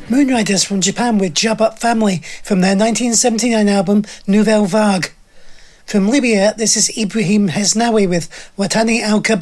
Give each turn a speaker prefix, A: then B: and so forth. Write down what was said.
A: Moonriders from Japan with Job Up Family from their 1979 album Nouvelle Vague. From Libya, this is Ibrahim Hesnawi with Watani Al-Kabir.